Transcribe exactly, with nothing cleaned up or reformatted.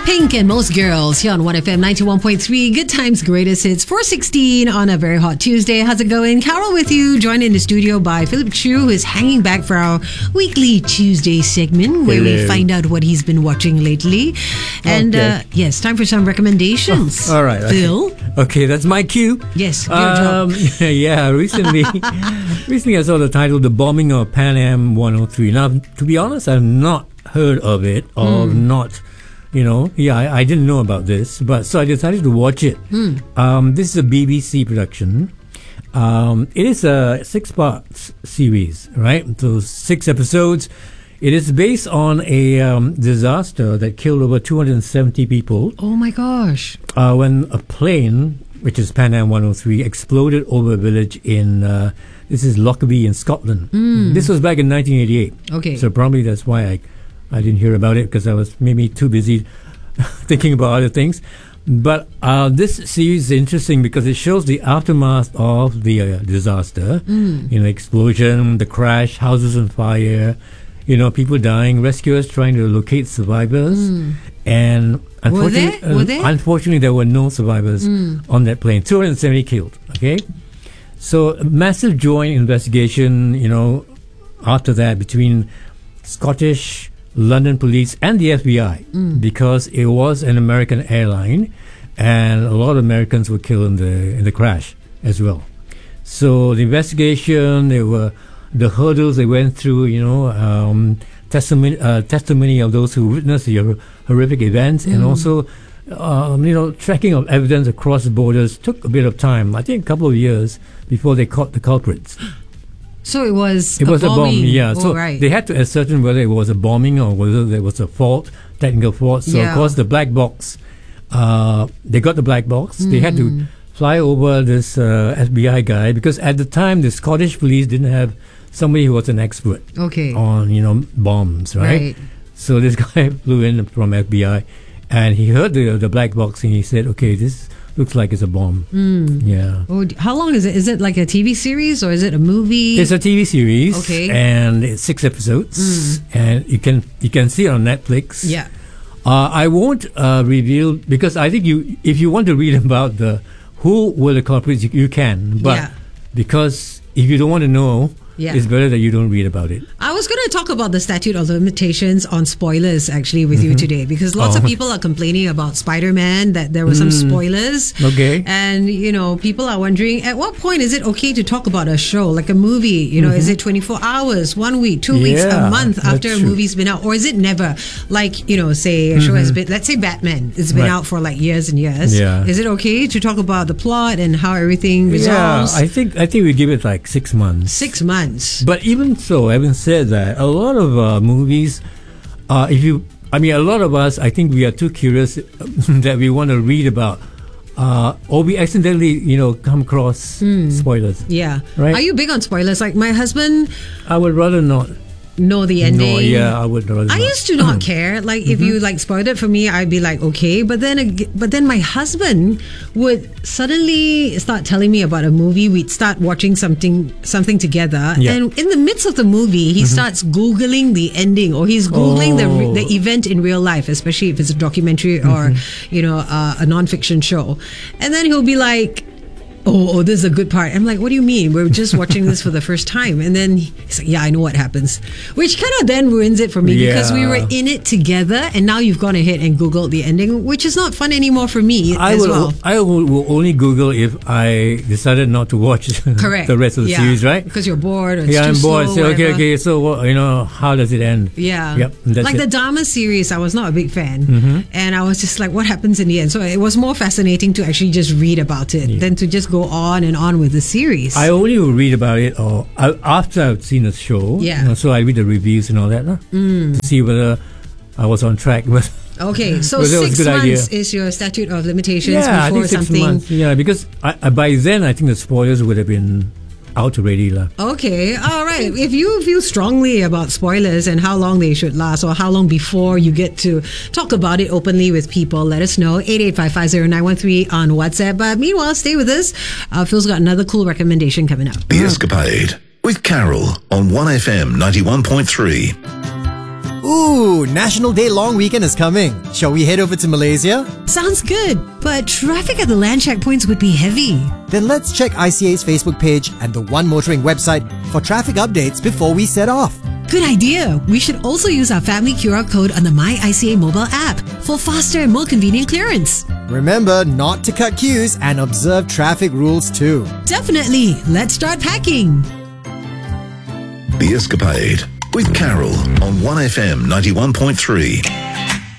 Pink and Most Girls here on one F M ninety-one point three. Good times, greatest hits. four sixteen on a very hot Tuesday. How's it going? Carol with you, joined in the studio by Philip Chu, who is hanging back for our weekly Tuesday segment where Hello. we find out what he's been watching lately. And Okay. uh, yes, time for some recommendations. Oh, all right. Phil? Okay. okay, that's my cue. Yes, your Um, job. yeah, recently, recently I saw the title, "The Bombing of Pan Am one oh three." Now, to be honest, I've not heard of it or Hmm. not. You know, yeah, I, I didn't know about this, but so I decided to watch it. Hmm. Um, this is a B B C production. Um, it is a six-part s- series, right? So six episodes. It is based on a um, disaster that killed over two hundred seventy people Oh my gosh. uh, when a plane, which is Pan Am one oh three, exploded over a village in, uh, this is Lockerbie in Scotland. This was back in nineteen eighty-eight. Okay. So probably that's why I, I didn't hear about it, because I was maybe too busy thinking about other things. But uh, this series is interesting because it shows the aftermath of the uh, disaster. You know, explosion, the crash, houses on fire, you know, people dying, rescuers trying to locate survivors. And unfortunately, there? Were there? Uh, unfortunately, there were no survivors on that plane. two hundred seventy killed, okay? So, a massive joint investigation, you know, after that between Scottish, London police and the F B I, because it was an American airline and a lot of Americans were killed in the in the crash as well. So the investigation, there were the hurdles they went through, you know, um, testimony uh, testimony of those who witnessed the hor- horrific events, and also um, you know, tracking of evidence across the borders took a bit of time. I think a couple of years before they caught the culprits. So it was It a was a bomb, bombing. yeah. Oh, So right. they had to ascertain whether it was a bombing or whether there was a fault, technical fault. So Yeah. of course the black box, uh, they got the black box. They had Mm. to fly over this uh, F B I guy, because at the time the Scottish police didn't have somebody who was an expert Okay. on, you know, bombs, right? Right. So this guy flew in from F B I, and he heard the the black box, and he said, "Okay, this looks like it's a bomb." Yeah. Oh, d- how long is it? Is it like a T V series or is it a movie? It's a T V series, Okay. and it's six episodes, and you can you can see it on Netflix. Yeah. Uh, I won't uh, reveal, because I think you, if you want to read about the who were the culprits, you, you can, but Yeah. because if you don't want to know, Yeah. it's better that you don't read about it. I was going to talk about the statute of limitations on spoilers actually with you today, because lots of Oh. people are complaining about Spider-Man, that there were some spoilers. Okay. And, you know, people are wondering, at what point is it okay to talk about a show, like a movie? You know, is it twenty-four hours, one week, two weeks, Yeah, a month after that's a true. movie's been out? Or is it never? Like, you know, say a show has been, let's say Batman, it's been Right. out for like years and years. Yeah. Is it okay to talk about the plot and how everything resolves? Yeah, I think I think we give it like six months. Six months. But even so, having said that, a lot of uh, movies, uh, if you, I mean, a lot of us, I think we are too curious that we want to read about, uh, or we accidentally, you know, come across spoilers. Yeah. Right. Are you big on spoilers? Like my husband I would rather not. know the ending. No, yeah, I would rather I not. used to not care. Like if you like spoiled it for me, I'd be like okay. But then, ag- but then my husband would suddenly start telling me about a movie. We'd start watching something, something together, Yeah. and in the midst of the movie, he starts googling the ending, or he's googling the re- Oh. the event in real life, especially if it's a documentary or you know uh, a non-fiction show, and then he'll be like. Oh, oh, this is a good part. I'm like, what do you mean? We're just watching this for the first time. And then he's like, yeah, I know what happens. Which kind of then ruins it for me, because we Yeah. were in it together and now you've gone ahead and Googled the ending, which is not fun anymore for me I as will. well. I will, will only Google if I decided not to watch Correct. the rest of the Yeah. series, right? Because you're bored or it's Yeah, too I'm bored. slow, Say, okay, whatever. okay. So, what, you know, how does it end? Yeah. Yep. That's like it. the Dharma series, I was not a big fan. And I was just like, what happens in the end? So it was more fascinating to actually just read about it than to just go on and on with the series. I only will read about it or I, after I've seen the show. Yeah. You know, so I read the reviews and all that uh, to see whether I was on track. But Okay, so Well, that was a six good months idea. is your statute of limitations yeah, I before think six something. months. Yeah, because I, I, by then I think the spoilers would have been out already. La. Okay, all right. If you feel strongly about spoilers and how long they should last, or how long before you get to talk about it openly with people, let us know. eight eight five five zero nine one three on WhatsApp. But meanwhile, stay with us. Uh, Phil's got another cool recommendation coming up. The Escapade with Carol on one F M ninety-one point three. Ooh, National Day long weekend is coming. Shall we head over to Malaysia? Sounds good, but traffic at the land checkpoints would be heavy. Then let's check I C A's Facebook page and the One Motoring website for traffic updates before we set off. Good idea. We should also use our family Q R code on the My I C A mobile app for faster and more convenient clearance. Remember not to cut queues and observe traffic rules too. Definitely. Let's start packing. The Escapade with Carol on one F M ninety-one point three.